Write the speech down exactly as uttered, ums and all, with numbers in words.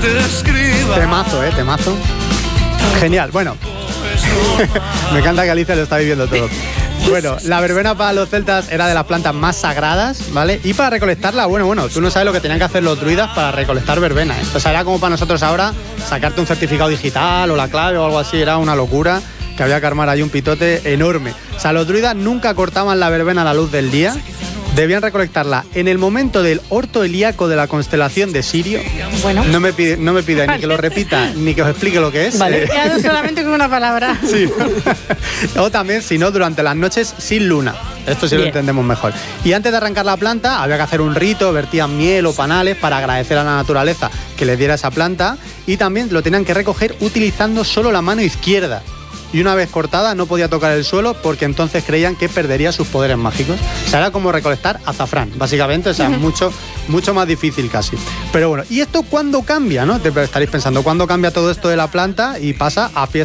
Temazo, eh, temazo. Genial, bueno. Me encanta que Alicia lo está viviendo todo. Bueno, la verbena para los celtas era de las plantas más sagradas, ¿vale? Y para recolectarla, bueno, bueno, tú no sabes lo que tenían que hacer los druidas para recolectar verbena, ¿eh? O sea, era como para nosotros ahora sacarte un certificado digital o la clave o algo así, era una locura, que había que armar ahí un pitote enorme. O sea, los druidas nunca cortaban la verbena a la luz del día, debían recolectarla en el momento del orto helíaco de la constelación de Sirio. Bueno. No me pide, no me pide vale. ni que lo repita, ni que os explique lo que es. Vale, eh. quedado solamente con una palabra. Sí. O también, si no, durante las noches sin luna. Esto sí Bien. Lo entendemos mejor. Y antes de arrancar la planta, había que hacer un rito, vertían miel o panales para agradecer a la naturaleza que les diera esa planta. Y también lo tenían que recoger utilizando solo la mano izquierda. Y una vez cortada no podía tocar el suelo porque entonces creían que perdería sus poderes mágicos. O sea, era como recolectar azafrán, básicamente, o sea, uh-huh. mucho, mucho más difícil casi. Pero bueno, ¿y esto cuándo cambia, no? Te estaréis pensando, ¿cuándo cambia todo esto de la planta y pasa a fiestas